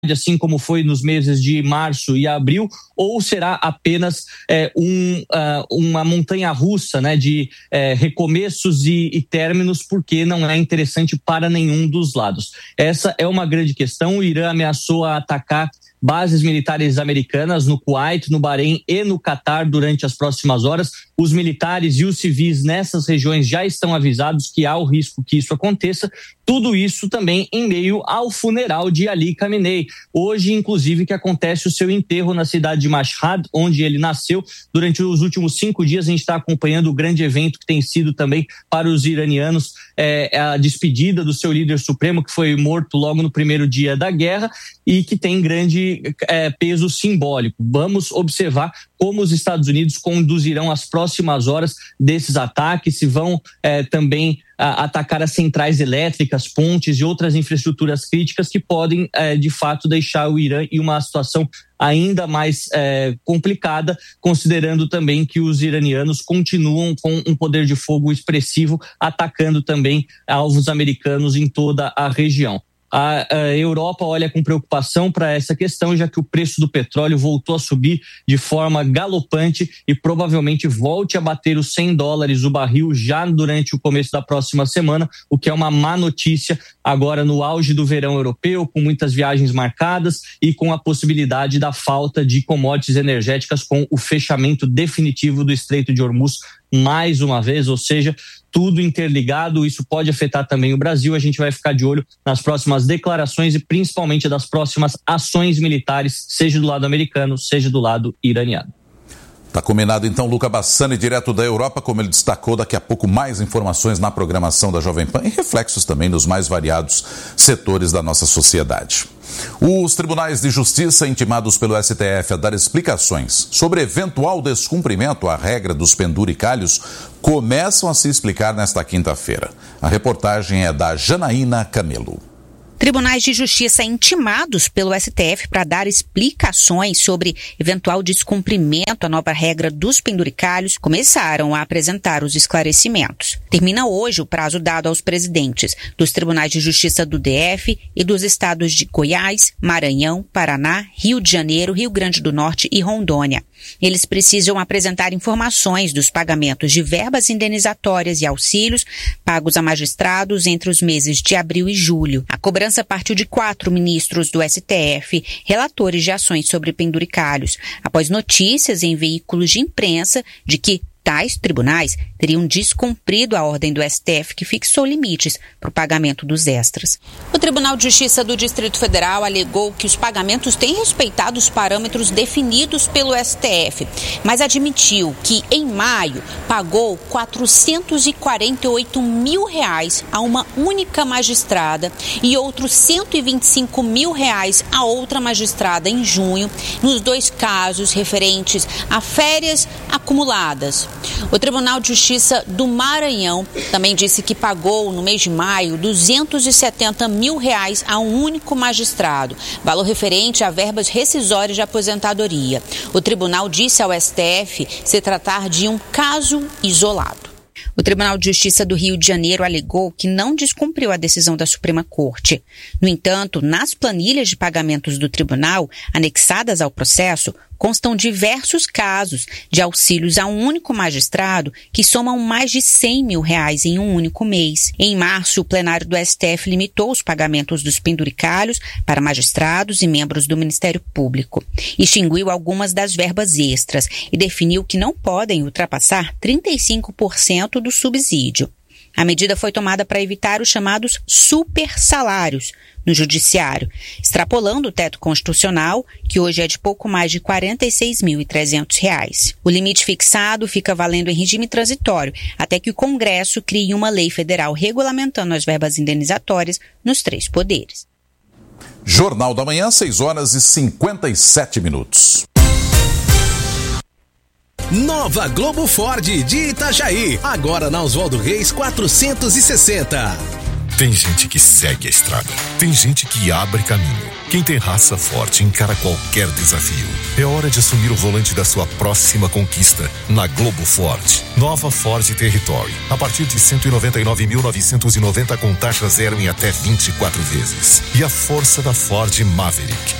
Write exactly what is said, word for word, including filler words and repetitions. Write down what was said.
assim como foi nos meses de março e abril, ou será apenas é, um, uh, uma montanha-russa, né, de é, recomeços e, e términos, porque não é interessante para nenhum dos lados. Essa é uma grande questão. O Irã ameaçou a atacar bases militares americanas no Kuwait, no Bahrein e no Catar durante as próximas horas. Os militares e os civis nessas regiões já estão avisados que há o risco que isso aconteça. Tudo isso também em meio ao funeral de Ali Khamenei. Hoje, inclusive, que acontece o seu enterro na cidade de Mashhad, onde ele nasceu. Durante os últimos cinco dias, a gente está acompanhando o grande evento que tem sido também para os iranianos, é, a despedida do seu líder supremo, que foi morto logo no primeiro dia da guerra e que tem grande é, peso simbólico. Vamos observar como os Estados Unidos conduzirão as próximas horas desses ataques, se vão é, também a, atacar as centrais elétricas, pontes e outras infraestruturas críticas que podem, é, de fato, deixar o Irã em uma situação ainda mais é, complicada, considerando também que os iranianos continuam com um poder de fogo expressivo, atacando também alvos americanos em toda a região. A, a Europa olha com preocupação para essa questão, já que o preço do petróleo voltou a subir de forma galopante e provavelmente volte a bater os cem dólares o barril já durante o começo da próxima semana, o que é uma má notícia agora no auge do verão europeu, com muitas viagens marcadas e com a possibilidade da falta de commodities energéticas com o fechamento definitivo do Estreito de Hormuz mais uma vez, ou seja, tudo interligado. Isso pode afetar também o Brasil. A gente vai ficar de olho nas próximas declarações e principalmente das próximas ações militares, seja do lado americano, seja do lado iraniano. Tá combinado então, Luca Bassani, direto da Europa, como ele destacou, daqui a pouco mais informações na programação da Jovem Pan e reflexos também nos mais variados setores da nossa sociedade. Os tribunais de justiça intimados pelo S T F a dar explicações sobre eventual descumprimento à regra dos penduricalhos começam a se explicar nesta quinta-feira. A reportagem é da Janaína Camelo. Tribunais de Justiça intimados pelo S T F para dar explicações sobre eventual descumprimento à nova regra dos penduricalhos começaram a apresentar os esclarecimentos. Termina hoje o prazo dado aos presidentes dos Tribunais de Justiça do D F e dos estados de Goiás, Maranhão, Paraná, Rio de Janeiro, Rio Grande do Norte e Rondônia. Eles precisam apresentar informações dos pagamentos de verbas indenizatórias e auxílios pagos a magistrados entre os meses de abril e julho. A cobrança partiu de quatro ministros do S T F, relatores de ações sobre penduricalhos, após notícias em veículos de imprensa de que tais tribunais teriam descumprido a ordem do S T F que fixou limites para o pagamento dos extras. O Tribunal de Justiça do Distrito Federal alegou que os pagamentos têm respeitado os parâmetros definidos pelo S T F, mas admitiu que, em maio, pagou quatrocentos e quarenta e oito mil reais a uma única magistrada e outros cento e vinte e cinco mil reais a outra magistrada em junho, nos dois casos referentes a férias acumuladas. O Tribunal de Justiça do Maranhão também disse que pagou, no mês de maio, duzentos e setenta mil reais a um único magistrado, valor referente a verbas rescisórias de aposentadoria. O tribunal disse ao S T F se tratar de um caso isolado. O Tribunal de Justiça do Rio de Janeiro alegou que não descumpriu a decisão da Suprema Corte. No entanto, nas planilhas de pagamentos do tribunal, anexadas ao processo, constam diversos casos de auxílios a um único magistrado que somam mais de cem mil reais em um único mês. Em março, o plenário do S T F limitou os pagamentos dos penduricalhos para magistrados e membros do Ministério Público. Extinguiu algumas das verbas extras e definiu que não podem ultrapassar trinta e cinco por cento do subsídio. A medida foi tomada para evitar os chamados supersalários no judiciário, extrapolando o teto constitucional, que hoje é de pouco mais de quarenta e seis mil e trezentos reais. O limite fixado fica valendo em regime transitório, até que o Congresso crie uma lei federal regulamentando as verbas indenizatórias nos três poderes. Jornal da Manhã, seis horas e cinquenta e sete minutos. Nova Globo Ford de Itajaí, agora na Oswaldo Reis quatrocentos e sessenta. Tem gente que segue a estrada. Tem gente que abre caminho. Quem tem raça forte encara qualquer desafio. É hora de assumir o volante da sua próxima conquista. Na Globo Ford. Nova Ford Territory. A partir de cento e noventa e nove mil novecentos e noventa com taxa zero em até vinte e quatro vezes. E a força da Ford Maverick.